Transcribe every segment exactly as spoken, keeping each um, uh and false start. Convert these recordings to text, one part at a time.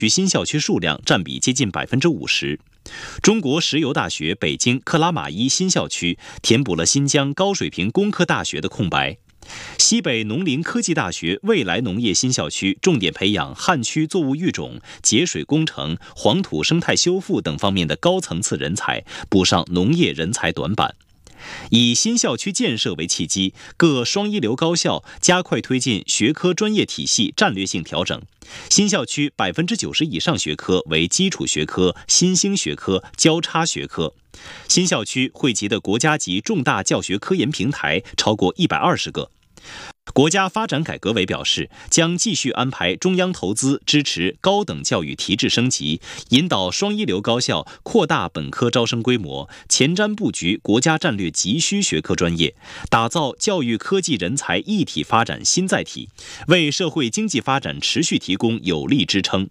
新校区数量占比接近百分之五十。中国石油大学北京克拉玛依新校区填补了新疆高水平工科大学的空白。西北农林科技大学未来农业新校区重点培养旱区作物育种、节水工程、黄土生态修复等方面的高层次人才，补上农业人才短板。以新校区建设为契机，各双一流高校加快推进学科专业体系战略性调整。新校区百分之九十以上学科为基础学科、新兴学科、交叉学科。新校区汇集的国家级重大教学科研平台超过一百二十个。国家发展改革委表示，将继续安排中央投资支持高等教育提质升级，引导双一流高校扩大本科招生规模，前瞻布局国家战略急需学科专业，打造教育科技人才一体发展新载体，为社会经济发展持续提供有力支撑。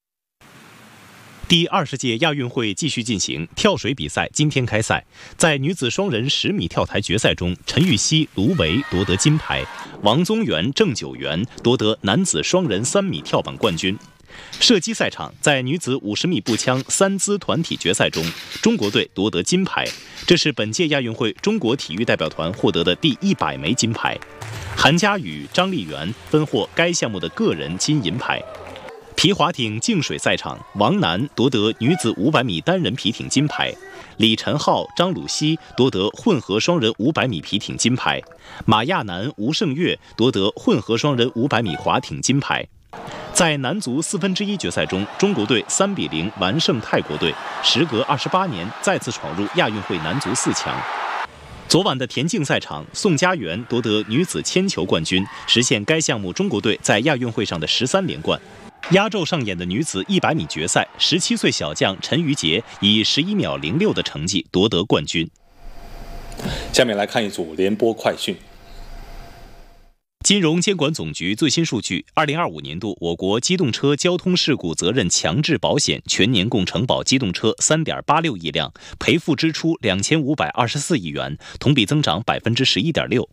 第二十届亚运会继续进行，跳水比赛今天开赛。在女子双人十米跳台决赛中，陈芋汐、卢维夺得金牌，王宗源、郑九元夺得男子双人三米跳板冠军。射击赛场，在女子五十米步枪三姿团体决赛中，中国队夺得金牌，这是本届亚运会中国体育代表团获得的第一百枚金牌。韩佳宇、张丽媛分获该项目的个人金银牌。皮划艇净水赛场，王楠夺得女子五百米单人皮艇金牌，李晨浩、张鲁熙夺得混合双人五百米皮艇金牌，马亚楠、吴胜月夺得混合双人五百米划艇金牌。在男足四分之一决赛中，中国队三比零完胜泰国队，时隔二十八年再次闯入亚运会男足四强。昨晚的田径赛场，宋佳媛夺得女子铅球冠军，实现该项目中国队在亚运会上的十三连冠。压轴上演的女子一百米决赛，十七岁小将陈瑜婕以十一秒零六的成绩夺得冠军。 下面来看一组联播快讯。 金融监管总局最新数据，二零二五年度我国机动车交通事故责任强制保险全年共承保机动车 三点八六亿辆，赔付支出两千五百二十四亿元，同比增长 百分之十一点六。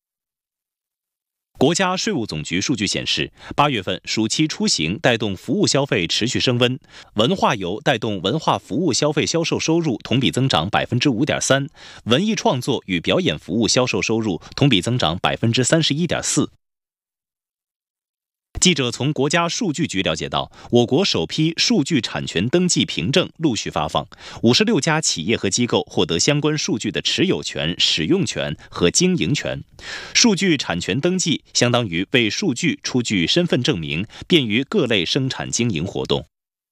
国家税务总局数据显示，八月份暑期出行带动服务消费持续升温，文化游带动文化服务消费销售收入同比增长 百分之五点三， 文艺创作与表演服务销售收入同比增长 百分之三十一点四。记者从国家数据局了解到，我国首批数据产权登记凭证陆续发放，五十六家企业和机构获得相关数据的持有权、使用权和经营权。数据产权登记相当于为数据出具身份证明，便于各类生产经营活动。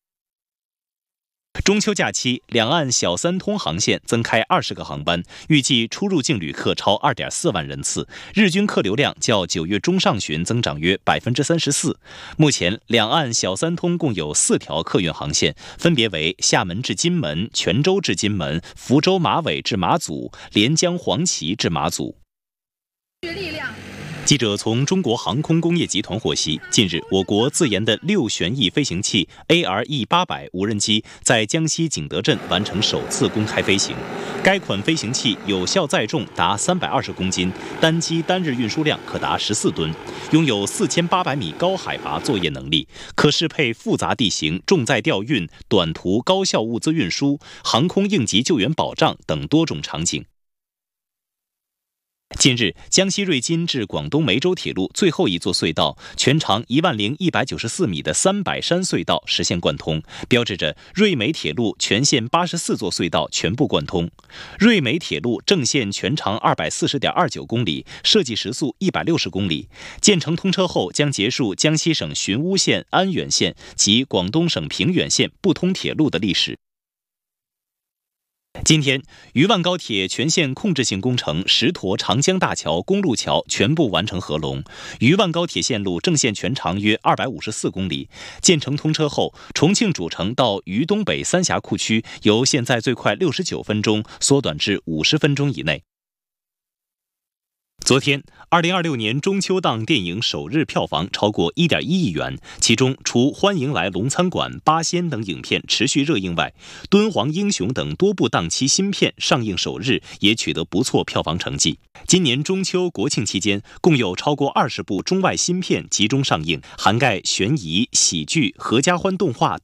中秋假期，两岸小三通航线增开二十个航班，预计出入境旅客超 二点四万人次，日均客流量较九月中上旬增长约 百分之三十四。目前，两岸小三通共有四条客运航线，分别为厦门至金门、泉州至金门、福州马尾至马祖、连江黄岐至马祖。记者从中国航空工业集团获悉，近日，我国自研的六旋翼飞行器 A R E 八百 无人机在江西景德镇完成首次公开飞行。该款飞行器有效载重达三百二十公斤，单机单日运输量可达十四吨，拥有四千八百米高海拔作业能力，可适配复杂地形、重载调运、短途高效物资运输、航空应急救援保障等多种场景。近日，江西瑞金至广东梅州铁路最后一座隧道，全长一万零一百九十四米的三百山隧道实现贯通，标志着瑞梅铁路全线八十四座隧道全部贯通。瑞梅铁路正线全长二百四十点二九公里，设计时速一百六十公里。建成通车后，将结束江西省寻乌县、安远县及广东省平远县不通铁路的历史。今天，渝万高铁全线控制性工程石沱长江大桥公路桥全部完成合龙。渝万高铁线路正线全长约二百五十四公里。建成通车后，重庆主城到渝东北三峡库区由现在最快六十九分钟缩短至五十分钟以内。 昨天，二零二六年中秋档电影首日票房超过一点一亿元，其中除《欢迎来龙餐馆》《八仙》等影片持续热映外，《敦煌英雄》等多部档期新片上映首日也取得不错票房成绩。今年中秋、国庆期间，共有超过二十部中外新片集中上映，涵盖悬疑、喜剧、合家欢动画